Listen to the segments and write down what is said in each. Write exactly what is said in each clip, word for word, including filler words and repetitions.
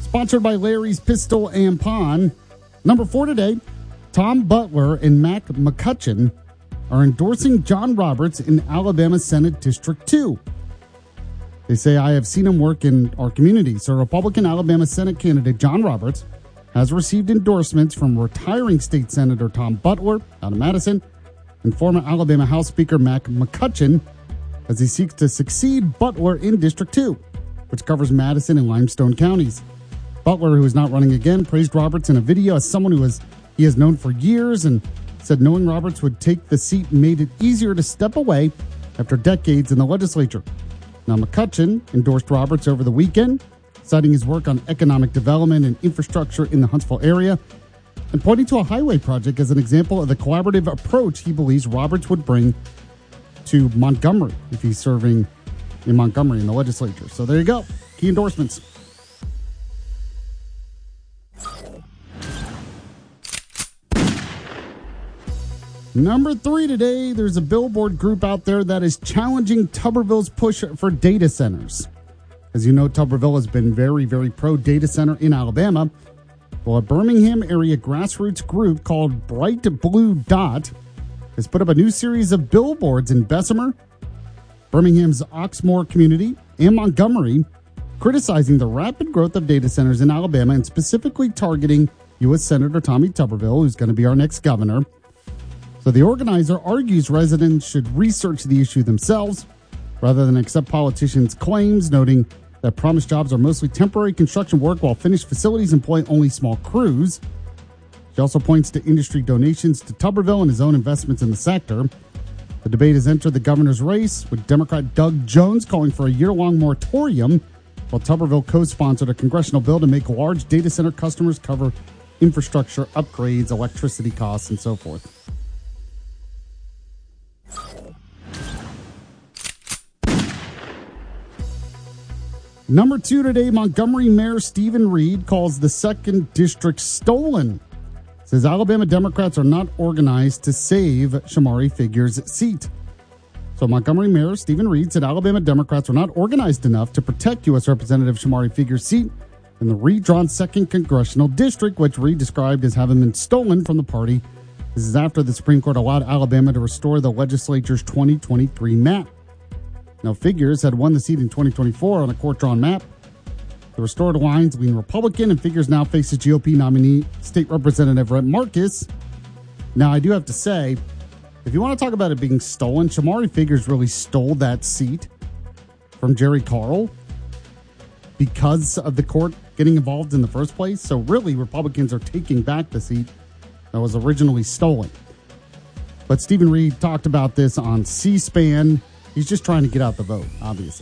Sponsored by Larry's Pistol and Pawn. Number four today, Tom Butler and Mac McCutcheon are endorsing John Roberts in Alabama Senate District two. They say, I have seen him work in our community. So Republican Alabama Senate candidate John Roberts has received endorsements from retiring State Senator Tom Butler out of Madison and former Alabama House Speaker Mac McCutcheon as he seeks to succeed Butler in District two, which covers Madison and Limestone counties. Butler, who is not running again, praised Roberts in a video as someone who was he has known for years and said knowing Roberts would take the seat made it easier to step away after decades in the legislature. Now, McCutcheon endorsed Roberts over the weekend, citing his work on economic development and infrastructure in the Huntsville area, and pointing to a highway project as an example of the collaborative approach he believes Roberts would bring to Montgomery if he's serving in Montgomery in the legislature. So there you go. Key endorsements. Number three today, there's a billboard group out there that is challenging Tuberville's push for data centers. As you know, Tuberville has been very, very pro-data center in Alabama. Well, a Birmingham area grassroots group called Bright Blue Dot has put up a new series of billboards in Bessemer, Birmingham's Oxmoor community, and Montgomery, criticizing the rapid growth of data centers in Alabama and specifically targeting U S Senator Tommy Tuberville, who's going to be our next governor. So the organizer argues residents should research the issue themselves rather than accept politicians' claims, noting that promised jobs are mostly temporary construction work while finished facilities employ only small crews. She also points to industry donations to Tuberville and his own investments in the sector. The debate has entered the governor's race, with Democrat Doug Jones calling for a year-long moratorium, while Tuberville co-sponsored a congressional bill to make large data center customers cover infrastructure upgrades, electricity costs, and so forth. Number two today, Montgomery Mayor Stephen Reed calls the second district stolen. Says Alabama Democrats are not organized to save Shamari Figueres' seat. So Montgomery Mayor Stephen Reed said Alabama Democrats are not organized enough to protect U S Representative Shamari Figueres' seat in the redrawn second congressional district, which Reed described as having been stolen from the party. This is after the Supreme Court allowed Alabama to restore the legislature's twenty twenty-three map. Now, Figueres had won the seat in twenty twenty-four on a court-drawn map. The restored lines lean Republican, and Figueres now faces G O P nominee State Representative Rhett Marcus. Now, I do have to say, if you want to talk about it being stolen, Shamari Figueres really stole that seat from Jerry Carl because of the court getting involved in the first place. So really, Republicans are taking back the seat that was originally stolen. But Stephen Reed talked about this on C-SPAN. He's just trying to get out the vote, obviously.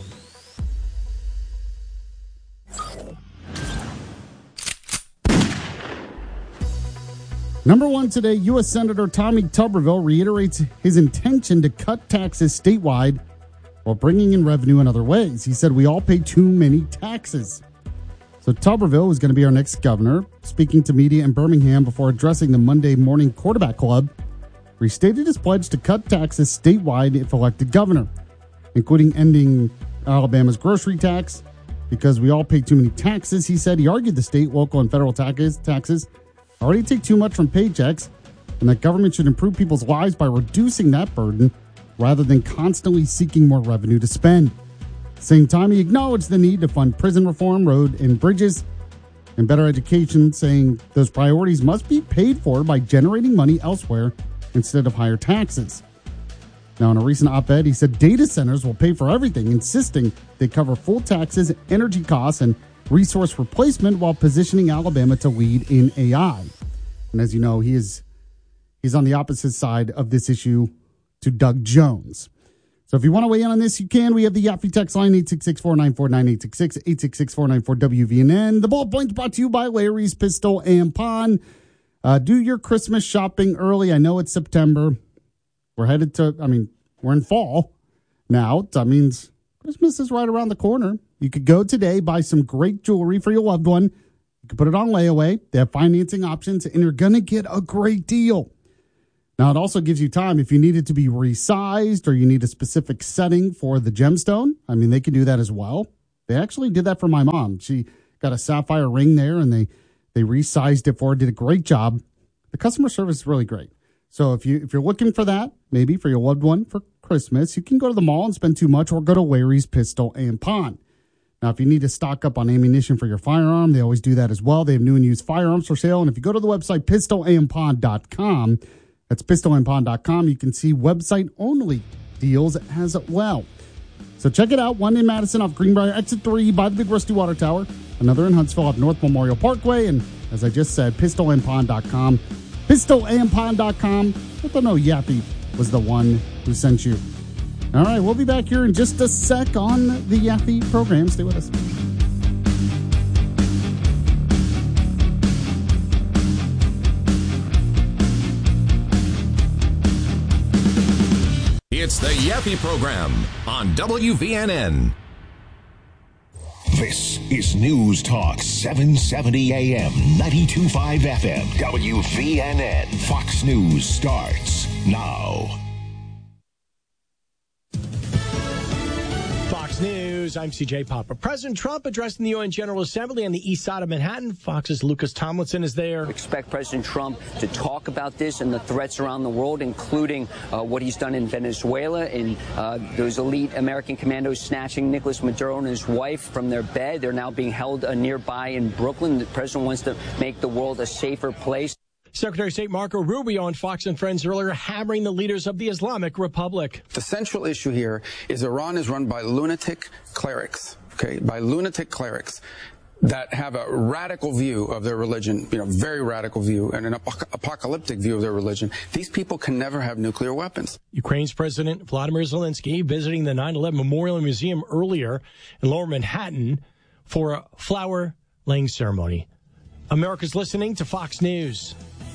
Number one today, U S Senator Tommy Tuberville reiterates his intention to cut taxes statewide while bringing in revenue in other ways. He said, we all pay too many taxes. So Tuberville is going to be our next governor. Speaking to media in Birmingham before addressing the Monday Morning Quarterback Club, restated his pledge to cut taxes statewide if elected governor, including ending Alabama's grocery tax because we all pay too many taxes. He said he argued the state, local, and federal taxes, taxes already take too much from paychecks and that government should improve people's lives by reducing that burden rather than constantly seeking more revenue to spend. At the same time, he acknowledged the need to fund prison reform, road and bridges, and better education, saying those priorities must be paid for by generating money elsewhere instead of higher taxes. Now, in a recent op-ed, he said data centers will pay for everything, insisting they cover full taxes, energy costs, and resource replacement while positioning Alabama to lead in A I. And as you know, he is he's on the opposite side of this issue to Doug Jones. So if you want to weigh in on this, you can. We have the Yaffe text line, eight six six, four nine four, nine eight six six, eight six six, four nine four, W V N N. The Bullet Points brought to you by Larry's Pistol and Pawn. Uh, do your Christmas shopping early. I know it's September. We're headed to, I mean, we're in fall now. That means Christmas is right around the corner. You could go today, buy some great jewelry for your loved one. You can put it on layaway. They have financing options, and you're going to get a great deal. Now, it also gives you time if you need it to be resized or you need a specific setting for the gemstone. I mean, they can do that as well. They actually did that for my mom. She got a sapphire ring there, and they, they resized it for it, did a great job. The customer service is really great. So if, you, if you're looking for that, maybe for your loved one for Christmas, you can go to the mall and spend too much, or go to Larry's Pistol and Pawn. Now, if you need to stock up on ammunition for your firearm, they always do that as well. They have new and used firearms for sale. And if you go to the website pistol and pawn dot com, that's pistol and pawn dot com, you can see website-only deals as well. So check it out. One in Madison off Greenbrier, exit three by the Big Rusty Water Tower. Another in Huntsville off North Memorial Parkway. And as I just said, pistol and pawn dot com. pistol and pawn dot com. I don't know, Yappy was the one who sent you. All right, we'll be back here in just a sec on the Yappy program. Stay with us. It's the Yappy program on W V N N. This is News Talk seven seventy A M, ninety-two point five F M, W V N N. Fox News starts now. Fox News, I'm C J Popper. President Trump addressing the U N General Assembly on the east side of Manhattan. Fox's Lucas Tomlinson is there. Expect President Trump to talk about this and the threats around the world, including uh, what he's done in Venezuela and uh, those elite American commandos snatching Nicolas Maduro and his wife from their bed. They're now being held uh, nearby in Brooklyn. The president wants to make the world a safer place. Secretary of State Marco Rubio on Fox and Friends earlier hammering the leaders of the Islamic Republic. The central issue here is Iran is run by lunatic clerics, okay, by lunatic clerics that have a radical view of their religion, you know, very radical view, and an ap- apocalyptic view of their religion. These people can never have nuclear weapons. Ukraine's President Vladimir Zelensky visiting the nine eleven Memorial Museum earlier in Lower Manhattan for a flower-laying ceremony. America's listening to Fox News.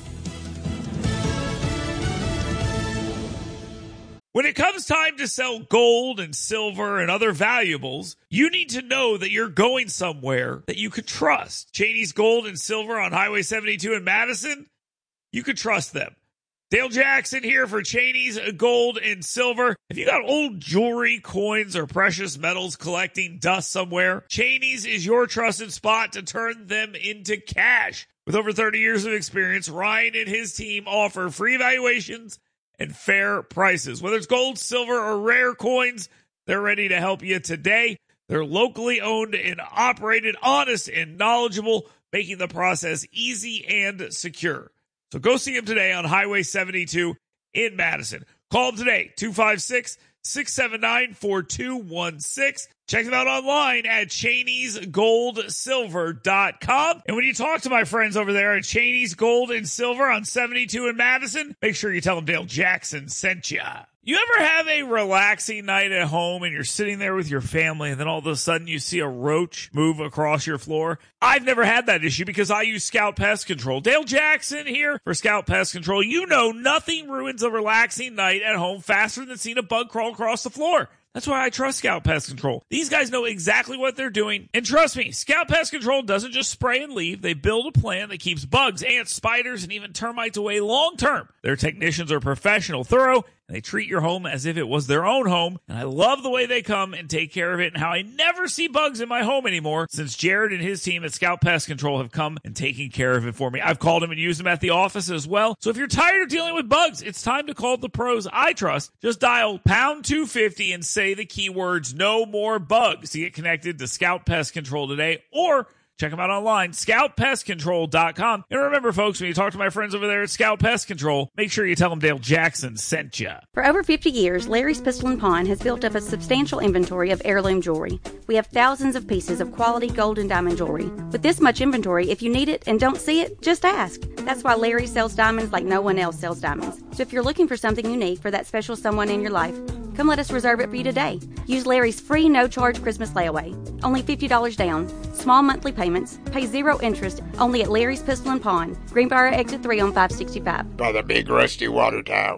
When it comes time to sell gold and silver and other valuables, you need to know that you're going somewhere that you could trust. Cheney's Gold and Silver on Highway seventy-two in Madison, you could trust them. Dale Jackson here for Cheney's Gold and Silver. If you got old jewelry, coins, or precious metals collecting dust somewhere, Cheney's is your trusted spot to turn them into cash. With over thirty years of experience, Ryan and his team offer free evaluations and fair prices. Whether it's gold, silver, or rare coins, they're ready to help you today. They're locally owned and operated, honest and knowledgeable, making the process easy and secure. So go see them today on Highway seventy-two in Madison. Call them today, two five six, six seven nine, four two one six. Check them out online at Cheneys Gold Silver dot com. And when you talk to my friends over there at Cheney's Gold and Silver on seventy-two in Madison, make sure you tell them Dale Jackson sent you. You ever have a relaxing night at home and you're sitting there with your family and then all of a sudden you see a roach move across your floor? I've never had that issue because I use Scout Pest Control. Dale Jackson here for Scout Pest Control. You know nothing ruins a relaxing night at home faster than seeing a bug crawl across the floor. That's why I trust Scout Pest Control. These guys know exactly what they're doing. And trust me, Scout Pest Control doesn't just spray and leave. They build a plan that keeps bugs, ants, spiders, and even termites away long term. Their technicians are professional, thorough, and they treat your home as if it was their own home. And I love the way they come and take care of it and how I never see bugs in my home anymore since Jared and his team at Scout Pest Control have come and taken care of it for me. I've called them and used them at the office as well. So if you're tired of dealing with bugs, it's time to call the pros I trust. Just dial pound two fifty and say the keywords no more bugs to get connected to Scout Pest Control today, or check them out online, Scout Pest Control dot com. And remember, folks, when you talk to my friends over there at Scout Pest Control, make sure you tell them Dale Jackson sent you. For over fifty years, Larry's Pistol and Pawn has built up a substantial inventory of heirloom jewelry. We have thousands of pieces of quality gold and diamond jewelry. With this much inventory, if you need it and don't see it, just ask. That's why Larry sells diamonds like no one else sells diamonds. So if you're looking for something unique for that special someone in your life, come let us reserve it for you today. Use Larry's free no-charge Christmas layaway. Only fifty dollars down. Small monthly payments. Pay zero interest. Only at Larry's Pistol and Pawn. Greenbrier Exit three on five sixty-five. By the Big Rusty Water Tower.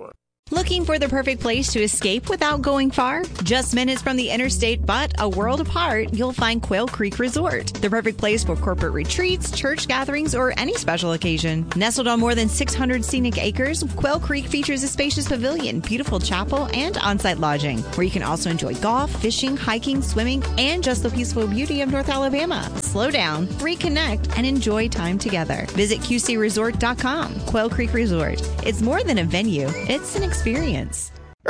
Looking for the perfect place to escape without going far? Just minutes from the interstate, but a world apart, you'll find Quail Creek Resort. The perfect place for corporate retreats, church gatherings, or any special occasion. Nestled on more than six hundred scenic acres, Quail Creek features a spacious pavilion, beautiful chapel, and on-site lodging, where you can also enjoy golf, fishing, hiking, swimming, and just the peaceful beauty of North Alabama. Slow down, reconnect, and enjoy time together. Visit Q C resort dot com. Quail Creek Resort. It's more than a venue. It's an experience.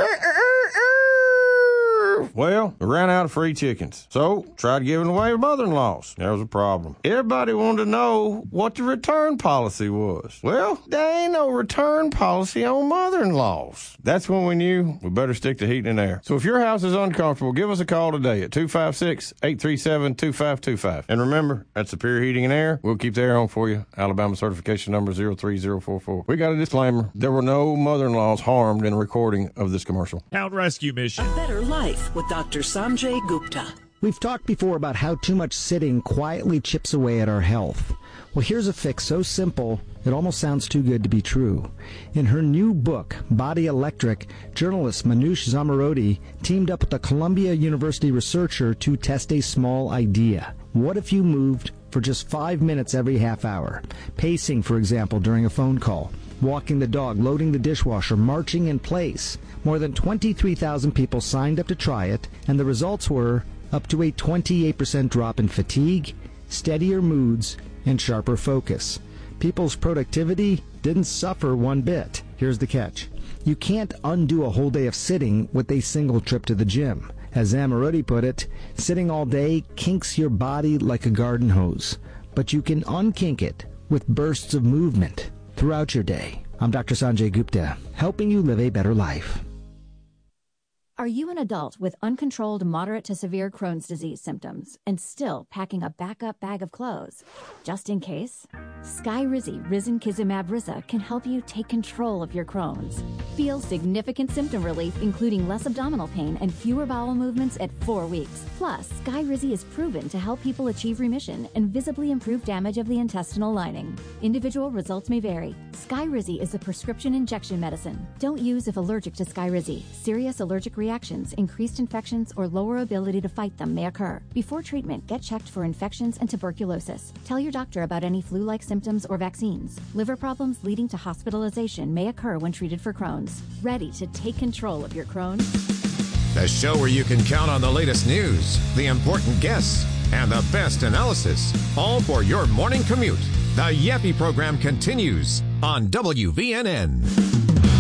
Well, we ran out of free chickens, so tried giving away to mother-in-laws. There was a problem. Everybody wanted to know what the return policy was. Well, there ain't no return policy on mother-in-laws. That's when we knew we better stick to heating and air. So if your house is uncomfortable, give us a call today at two five six, eight three seven, two five two five. And remember, at Superior Heating and Air, we'll keep the air on for you. Alabama certification number zero three zero four four. We got a disclaimer. There were no mother-in-laws harmed in a recording of this commercial. Hound Rescue Mission. A better life with Doctor Sanjay Gupta. We've talked before about how too much sitting quietly chips away at our health. Well, here's a fix so simple, it almost sounds too good to be true. In her new book, Body Electric, journalist Manoush Zomorodi teamed up with a Columbia University researcher to test a small idea. What if you moved for just five minutes every half hour? Pacing, for example, during a phone call. Walking the dog, loading the dishwasher, marching in place. More than twenty-three thousand people signed up to try it, and the results were up to a twenty-eight percent drop in fatigue, steadier moods, and sharper focus. People's productivity didn't suffer one bit. Here's the catch. You can't undo a whole day of sitting with a single trip to the gym. As Zamorodi put it, sitting all day kinks your body like a garden hose, but you can unkink it with bursts of movement throughout your day. I'm Doctor Sanjay Gupta, helping you live a better life. Are you an adult with uncontrolled moderate to severe Crohn's disease symptoms and still packing a backup bag of clothes? Just in case? Skyrizi Risankizumab Riza can help you take control of your Crohn's. Feel significant symptom relief, including less abdominal pain and fewer bowel movements at four weeks. Plus, Skyrizi is proven to help people achieve remission and visibly improve damage of the intestinal lining. Individual results may vary. Skyrizi is a prescription injection medicine. Don't use if allergic to Skyrizi. Serious allergic reactions Reactions, increased infections, or lower ability to fight them may occur. Before treatment, get checked for infections and tuberculosis. Tell your doctor about any flu-like symptoms or vaccines. Liver problems leading to hospitalization may occur when treated for Crohn's. Ready to take control of your Crohn's? The show where you can count on the latest news, the important guests, and the best analysis, all for your morning commute. The Yappy program continues on W V N N.